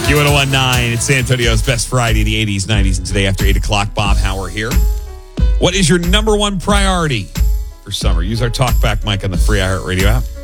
Q1019, it's San Antonio's best Friday, the 80s, 90s, and today after 8 o'clock. Bob Hauer here. What is your number one priority for summer? Use our talkback mic on the free iHeartRadio app.